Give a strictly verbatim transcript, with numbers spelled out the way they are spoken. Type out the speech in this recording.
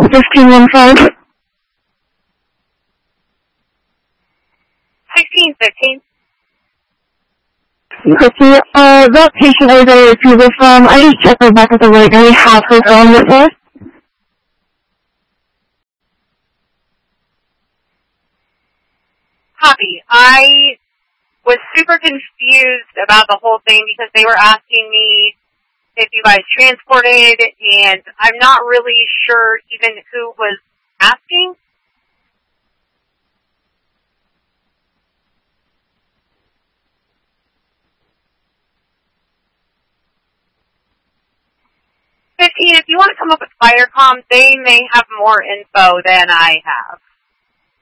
fifteen one five. sixteen fifteen. Okay, uh, that patient I got a approval from, I just checked her back at the right, and we have her on with us. Copy. I was super confused about the whole thing because they were asking me if you guys transported, and I'm not really sure even who was asking. fifteen, if you want to come up with Spidercom, they may have more info than I have.